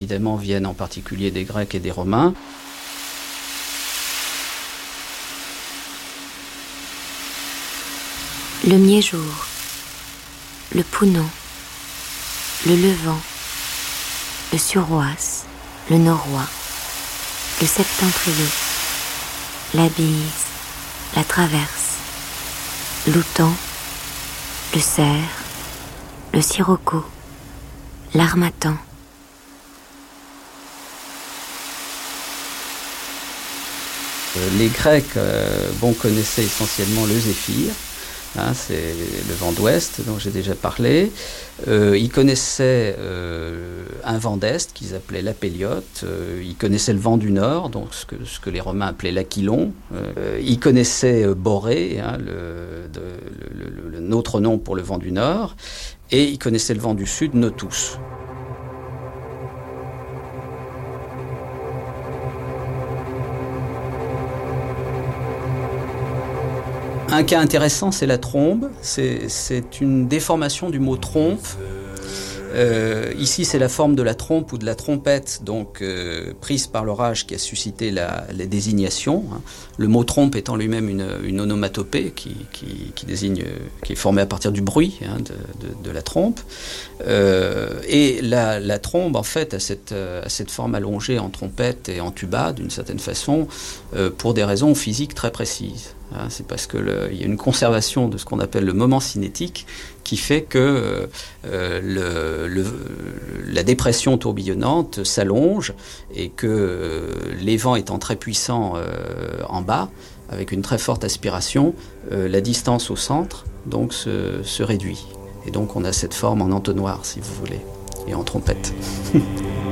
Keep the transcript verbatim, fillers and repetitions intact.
évidemment viennent en particulier des Grecs et des Romains. Le miéjour, le pounon, le levant, le suroît, le noroît, le septentrion, la bise, la traverse, l'outan, le cerf, le sirocco, l'harmattan. Les Grecs euh, bon, connaissaient essentiellement le zéphyr. Hein, c'est le vent d'ouest dont j'ai déjà parlé. Euh, ils connaissaient euh, un vent d'est qu'ils appelaient l'apéliote. Euh, ils connaissaient le vent du nord, donc ce que, ce que les Romains appelaient l'aquilon. Euh, ils connaissaient euh, Borée, hein, le, de, le, le, le, notre nom pour le vent du nord. Et ils connaissaient le vent du sud, Notus. Un cas intéressant, c'est la trombe. C'est, c'est une déformation du mot trompe. Euh, ici, c'est la forme de la trompe ou de la trompette, donc euh, prise par l'orage qui a suscité la, la désignation. Hein. Le mot trompe étant lui-même une, une onomatopée qui, qui, qui désigne, qui est formée à partir du bruit hein, de, de, de la trompe. Euh, et la, la trombe, en fait, a cette, a cette forme allongée en trompette et en tuba, d'une certaine façon, euh, pour des raisons physiques très précises. Hein, c'est parce qu'il y a une conservation de ce qu'on appelle le moment cinétique qui fait que euh, le, le, la dépression tourbillonnante s'allonge et que euh, les vents étant très puissants euh, en bas, avec une très forte aspiration, euh, la distance au centre donc, se, se réduit. Et donc on a cette forme en entonnoir, si vous voulez, et en trompette.